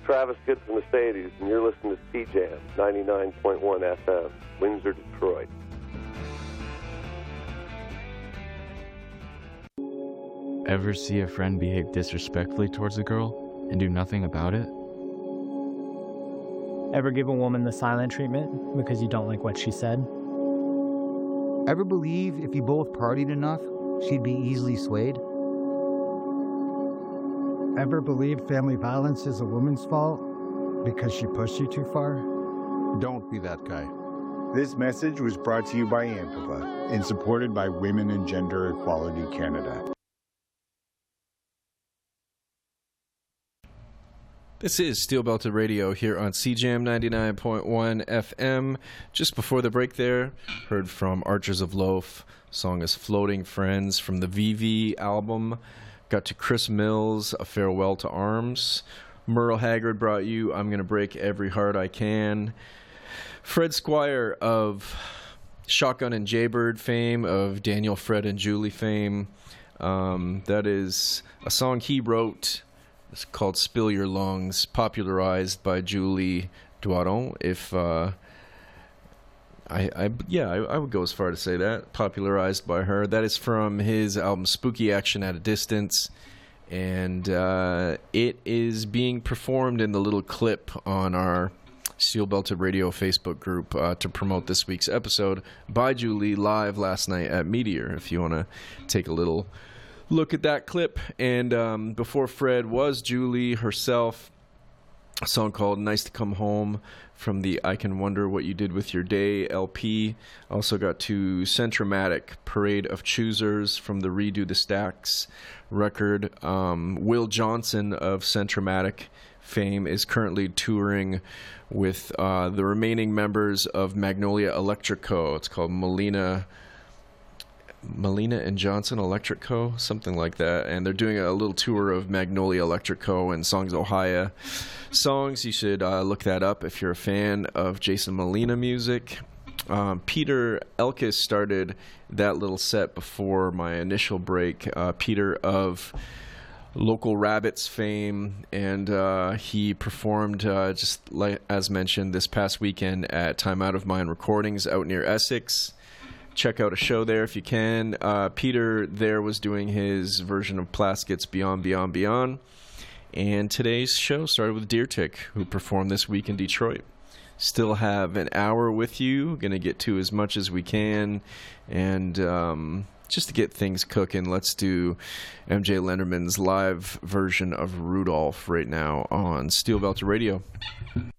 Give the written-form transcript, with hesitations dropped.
Travis Gibson Mercedes, and you're listening to C-Jam 99.1 FM, Windsor, Detroit. Ever see a friend behave disrespectfully towards a girl and do nothing about it? Ever give a woman the silent treatment because you don't like what she said? Ever believe if you both partied enough, she'd be easily swayed? Ever believe family violence is a woman's fault because she pushed you too far? Don't be that guy. This message was brought to you by AMPAVA and supported by Women and Gender Equality Canada. This is Steel Belted Radio here on CJAM 99.1 FM. Just before the break there, heard from Archers of Loaf. Song is Floating Friends from the VV album. Got to Chris Mills, A Farewell to Arms. Merle Haggard brought you I'm Gonna Break Every Heart I Can. Fred Squire of Shotgun and Jaybird fame, of Daniel, Fred, and Julie fame. That is a song he wrote. It's called Spill Your Lungs, popularized by Julie Doiron. If I would go as far to say that, popularized by her. That is from his album Spooky Action at a Distance, and it is being performed in the little clip on our Steel Belted Radio Facebook group to promote this week's episode by Julie live last night at Meteor, if you want to take a little look at that clip. And before Fred was Julie herself, a song called Nice to Come Home from the I Can Wonder What You Did With Your Day LP. Also got to Centromatic, Parade of Choosers from the Redo the Stacks record. Will Johnson of Centromatic fame is currently touring with the remaining members of Magnolia Electric Co. It's called Melina and Johnson Electric Co., something like that, and they're doing a little tour of Magnolia Electric Co. and Songs Ohio songs. You should look that up if you're a fan of Jason Molina music. Peter Elkis started that little set before my initial break. Peter of Local Rabbits fame, and he performed, just like as mentioned, this past weekend at Time Out of Mind Recordings out near Essex. Check out a show there if you can. Peter there was doing his version of Plaskett's Beyond, Beyond, Beyond. And today's show started with Deer Tick, who performed this week in Detroit. Still have an hour with you. Going to get to as much as we can. And just to get things cooking, let's do MJ Lenderman's live version of Rudolph right now on Steel Belted Radio.